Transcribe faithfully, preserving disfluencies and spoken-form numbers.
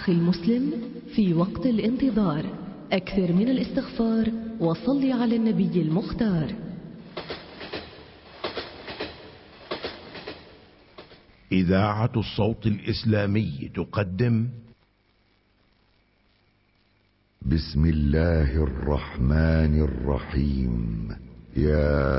أخي المسلم، في وقت الانتظار أكثر من الاستغفار وصل على النبي المختار. إذاعة الصوت الإسلامي تقدم بسم الله الرحمن الرحيم. يا